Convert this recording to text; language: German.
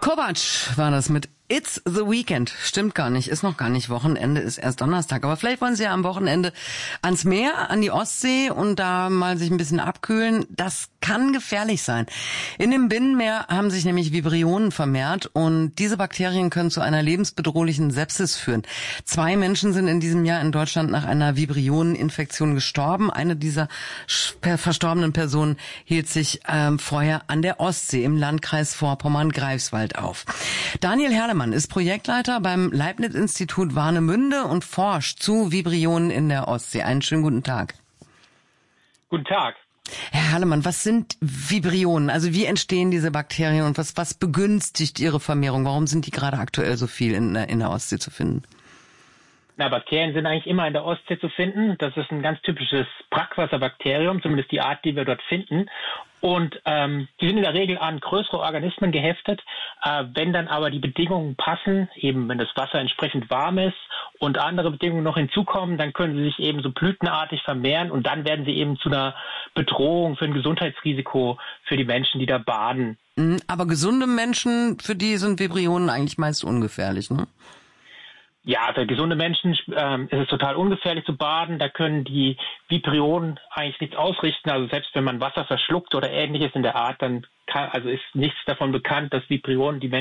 Kovac war das mit It's the Weekend. Stimmt gar nicht, ist noch gar nicht Wochenende, ist erst Donnerstag. Aber vielleicht wollen Sie ja am Wochenende ans Meer, an die Ostsee und da mal sich ein bisschen abkühlen. Das kann gefährlich sein. In dem Binnenmeer haben sich nämlich Vibrionen vermehrt und diese Bakterien können zu einer lebensbedrohlichen Sepsis führen. 2 Menschen sind in diesem Jahr in Deutschland nach einer Vibrioneninfektion gestorben. Eine dieser verstorbenen Personen hielt sich vorher an der Ostsee im Landkreis Vorpommern-Greifswald auf. Daniel Herlemann ist Projektleiter beim Leibniz-Institut Warnemünde und forscht zu Vibrionen in der Ostsee. Einen schönen guten Tag. Guten Tag. Herr Herlemann, was sind Vibrionen? Also wie entstehen diese Bakterien und was begünstigt ihre Vermehrung? Warum sind die gerade aktuell so viel in der Ostsee zu finden? Na, Bakterien sind eigentlich immer in der Ostsee zu finden. Das ist ein ganz typisches Brackwasserbakterium, zumindest die Art, die wir dort finden. Und die sind in der Regel an größere Organismen geheftet. Wenn dann aber die Bedingungen passen, eben wenn das Wasser entsprechend warm ist und andere Bedingungen noch hinzukommen, dann können sie sich eben so blütenartig vermehren und dann werden sie eben zu einer Bedrohung, für ein Gesundheitsrisiko für die Menschen, die da baden. Aber gesunde Menschen, für die sind Vibrionen eigentlich meist ungefährlich, ne? Ja, für gesunde Menschen ist es total ungefährlich zu baden. Da können die Vibrionen eigentlich nichts ausrichten. Also selbst wenn man Wasser verschluckt oder Ähnliches in der Art, dann ist nichts davon bekannt, dass Vibrionen die Menschen